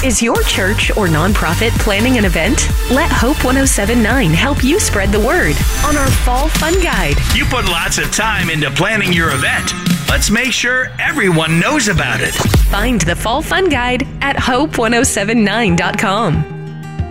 Is your church or nonprofit planning an event? Let Hope 1079 help you spread the word on our Fall Fun Guide. You put lots of time into planning your event. Let's make sure everyone knows about it. Find the Fall Fun Guide at hope1079.com.